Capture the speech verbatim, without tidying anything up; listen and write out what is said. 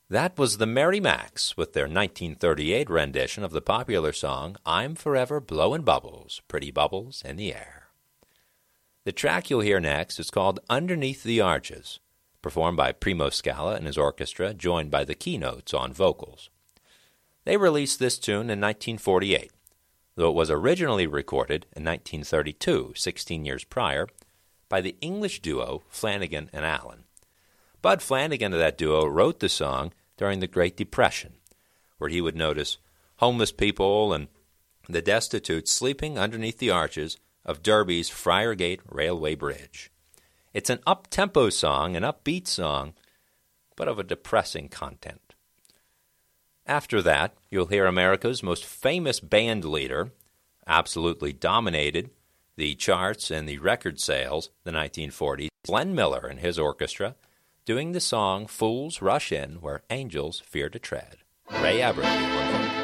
That was the Merry Macks with their nineteen thirty-eight rendition of the popular song, I'm Forever Blowin' Bubbles, Pretty Bubbles in the Air. The track you'll hear next is called Underneath the Arches, performed by Primo Scala and his orchestra, joined by the Keynotes on vocals. They released this tune in nineteen forty-eight, though it was originally recorded in nineteen thirty-two, sixteen years prior, by the English duo Flanagan and Allen. Bud Flanagan of that duo wrote the song during the Great Depression, where he would notice homeless people and the destitute sleeping underneath the arches of Derby's Friargate Railway Bridge. It's an up-tempo song, an upbeat song, but of a depressing content. After that, you'll hear America's most famous band leader, absolutely dominated the charts and the record sales the nineteen forties, Glenn Miller and his orchestra, doing the song Fools Rush In Where Angels Fear to Tread. Ray Average.